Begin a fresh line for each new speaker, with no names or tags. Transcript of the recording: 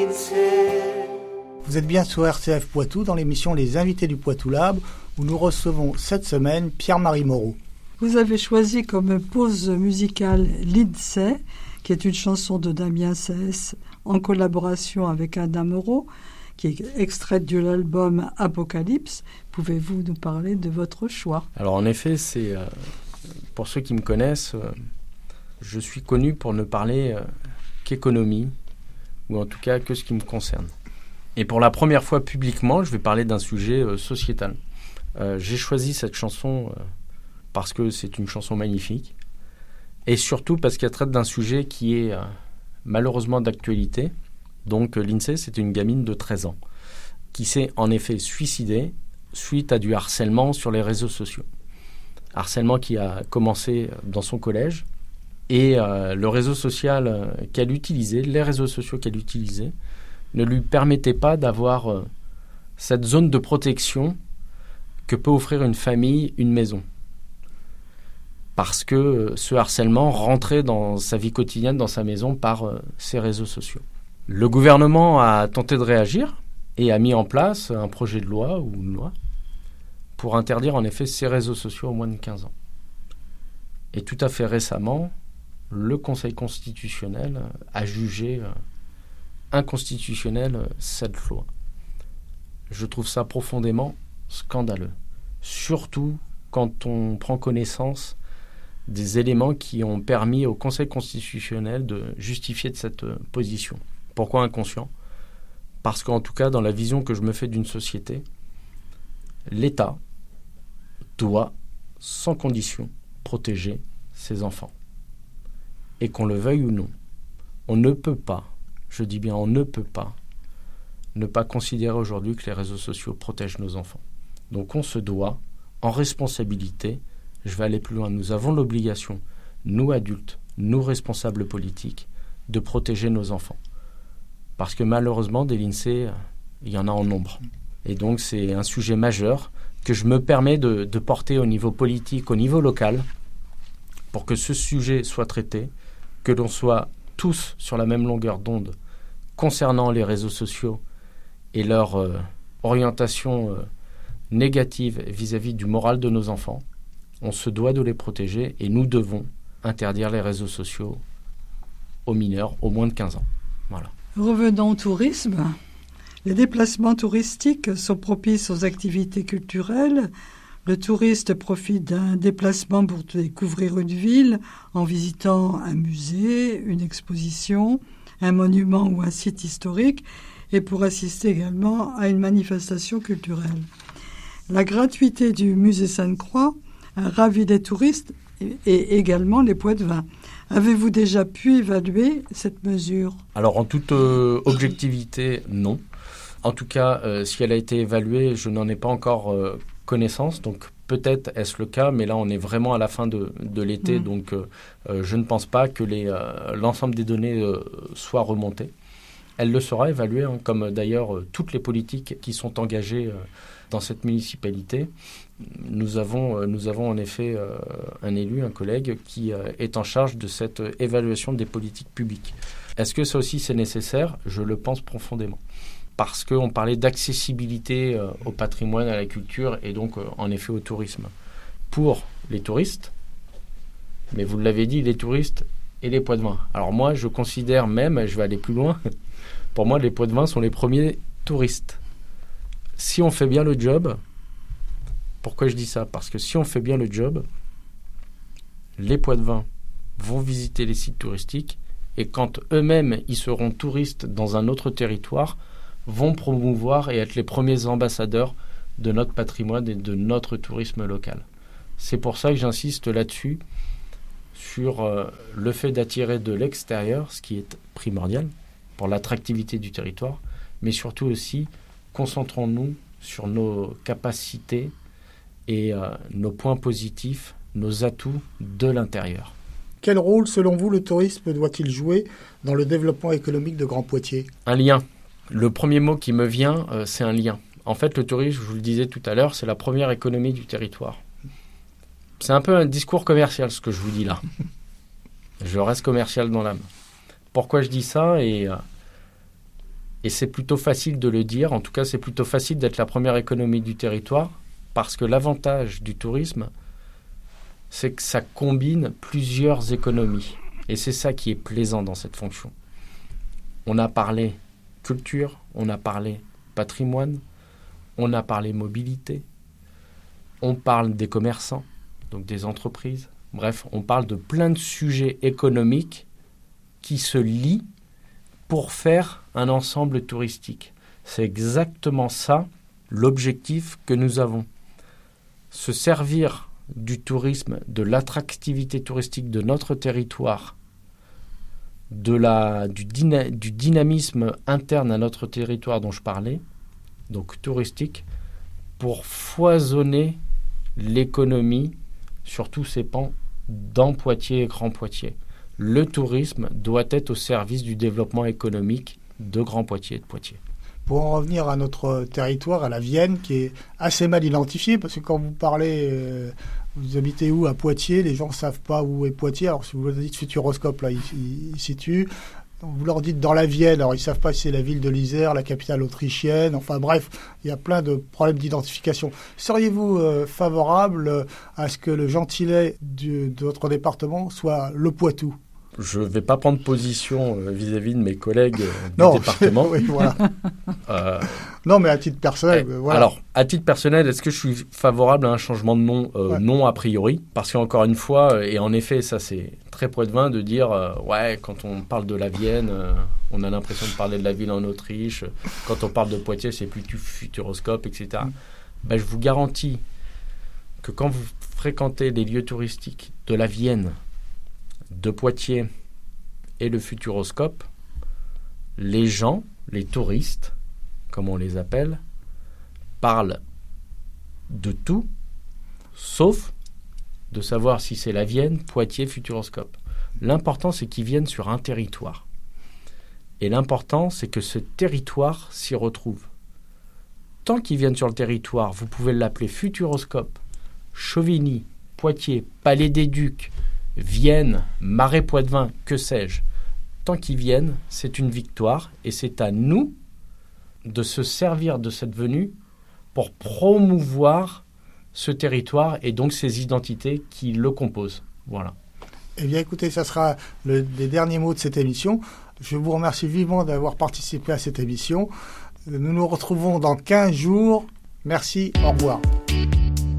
l'INSEE.
Vous êtes bien sur RCF Poitou dans l'émission Les Invités du Poitou Lab où nous recevons cette semaine Pierre-Marie Moreau.
Vous avez choisi comme pause musicale l'INSEE, qui est une chanson de Damien Cès en collaboration avec Adam Moreau, qui est extraite de l'album Apocalypse. Pouvez-vous nous parler de votre choix ?
Alors en effet, c'est pour ceux qui me connaissent, je suis connu pour ne parler qu'économie, ou en tout cas que ce qui me concerne. Et pour la première fois publiquement, je vais parler d'un sujet sociétal. J'ai choisi cette chanson parce que c'est une chanson magnifique, et surtout parce qu'elle traite d'un sujet qui est malheureusement d'actualité. Donc l'INSEE, c'est une gamine de 13 ans qui s'est en effet suicidée suite à du harcèlement sur les réseaux sociaux. Harcèlement qui a commencé dans son collège, et le réseau social qu'elle utilisait, les réseaux sociaux qu'elle utilisait, ne lui permettaient pas d'avoir cette zone de protection que peut offrir une famille, une maison. Parce que ce harcèlement rentrait dans sa vie quotidienne, dans sa maison, par ces réseaux sociaux. Le gouvernement a tenté de réagir et a mis en place un projet de loi ou une loi pour interdire en effet ces réseaux sociaux aux moins de 15 ans. Et tout à fait récemment, le Conseil constitutionnel a jugé inconstitutionnelle cette loi. Je trouve ça profondément scandaleux, surtout quand on prend connaissance des éléments qui ont permis au Conseil constitutionnel de justifier de cette position. Pourquoi inconscient ? Parce qu'en tout cas, dans la vision que je me fais d'une société, l'État doit, sans condition, protéger ses enfants. Et qu'on le veuille ou non, on ne peut pas, je dis bien on ne peut pas, ne pas considérer aujourd'hui que les réseaux sociaux protègent nos enfants. Donc on se doit, en responsabilité, je vais aller plus loin, nous avons l'obligation, nous adultes, nous responsables politiques, de protéger nos enfants. Parce que malheureusement, des l'INSEE, il y en a en nombre. Et donc c'est un sujet majeur que je me permets de porter au niveau politique, au niveau local, pour que ce sujet soit traité, que l'on soit tous sur la même longueur d'onde concernant les réseaux sociaux et leur orientation négative vis-à-vis du moral de nos enfants. On se doit de les protéger et nous devons interdire les réseaux sociaux aux mineurs au moins de 15 ans. Voilà.
Revenons au tourisme. Les déplacements touristiques sont propices aux activités culturelles. Le touriste profite d'un déplacement pour découvrir une ville en visitant un musée, une exposition, un monument ou un site historique et pour assister également à une manifestation culturelle. La gratuité du musée Sainte-Croix a ravi les touristes et également les pots de vin. Avez-vous déjà pu évaluer cette mesure ?
Alors en toute objectivité, non. En tout cas, si elle a été évaluée, je n'en ai pas encore connaissance, donc peut-être est-ce le cas, mais là on est vraiment à la fin de l'été, donc je ne pense pas que l'ensemble des données soient remontées. Elle le sera évaluée, comme d'ailleurs toutes les politiques qui sont engagées dans cette municipalité. Nous avons en effet un élu, un collègue, qui est en charge de cette évaluation des politiques publiques. Est-ce que ça aussi c'est nécessaire ? Je le pense profondément. Parce qu'on parlait d'accessibilité au patrimoine, à la culture et donc en effet au tourisme. Pour les touristes, mais vous l'avez dit, les touristes et les pots de vin. Alors moi, je considère même, je vais aller plus loin, pour moi, les pots de vin sont les premiers touristes. Si on fait bien le job, pourquoi je dis ça ? Parce que si on fait bien le job, les pots de vin vont visiter les sites touristiques et quand eux-mêmes, ils seront touristes dans un autre territoire, vont promouvoir et être les premiers ambassadeurs de notre patrimoine et de notre tourisme local. C'est pour ça que j'insiste là-dessus, sur le fait d'attirer de l'extérieur, ce qui est primordial pour l'attractivité du territoire, mais surtout aussi, concentrons-nous sur nos capacités et nos points positifs, nos atouts de l'intérieur.
Quel rôle, selon vous, le tourisme doit-il jouer dans le développement économique de Grand Poitiers ?
Un lien. Le premier mot qui me vient, c'est un lien. En fait, le tourisme, je vous le disais tout à l'heure, c'est la première économie du territoire. C'est un peu un discours commercial, ce que je vous dis là. Je reste commercial dans l'âme. Pourquoi je dis ça ? Et Et c'est plutôt facile de le dire, en tout cas c'est plutôt facile d'être la première économie du territoire, parce que l'avantage du tourisme, c'est que ça combine plusieurs économies. Et c'est ça qui est plaisant dans cette fonction. On a parlé culture, on a parlé patrimoine, on a parlé mobilité, on parle des commerçants, donc des entreprises. Bref, on parle de plein de sujets économiques qui se lient pour faire un ensemble touristique. C'est exactement ça l'objectif que nous avons. Se servir du tourisme, de l'attractivité touristique de notre territoire, du dynamisme interne à notre territoire dont je parlais, donc touristique, pour foisonner l'économie sur tous ses pans dans Poitiers et Grand Poitiers. Le tourisme doit être au service du développement économique de Grand Poitiers et de Poitiers.
Pour en revenir à notre territoire, à la Vienne, qui est assez mal identifié, parce que quand vous parlez, vous habitez où à Poitiers, les gens ne savent pas où est Poitiers. Alors si vous leur dites Futuroscope, là, il situe. Vous leur dites dans la Vienne, alors ils ne savent pas si c'est la ville de l'Isère, la capitale autrichienne, enfin bref, il y a plein de problèmes d'identification. Seriez-vous favorable à ce que le gentilé de votre département soit le Poitou ?
Je ne vais pas prendre position vis-à-vis de mes collègues du département.
Oui, voilà. Non, mais à titre personnel. Voilà.
Alors, à titre personnel, est-ce que je suis favorable à un changement de nom ? Non, a priori. Parce qu'encore une fois, et en effet, ça c'est très poitevin de dire quand on parle de la Vienne, on a l'impression de parler de la ville en Autriche. Quand on parle de Poitiers, c'est plutôt Futuroscope, etc. Je vous garantis que quand vous fréquentez les lieux touristiques de la Vienne, de Poitiers et le Futuroscope, les gens, les touristes, comme on les appelle, parlent de tout, sauf de savoir si c'est la Vienne, Poitiers, Futuroscope. L'important, c'est qu'ils viennent sur un territoire. Et l'important, c'est que ce territoire s'y retrouve. Tant qu'ils viennent sur le territoire, vous pouvez l'appeler Futuroscope, Chauvigny, Poitiers, Palais des Ducs, Vienne, Marais Poitevin, que sais-je. Tant qu'ils viennent, c'est une victoire et c'est à nous de se servir de cette venue pour promouvoir ce territoire et donc ces identités qui le composent. Voilà.
Eh bien, écoutez, ça sera les derniers mots de cette émission. Je vous remercie vivement d'avoir participé à cette émission. Nous nous retrouvons dans 15 jours. Merci, au revoir.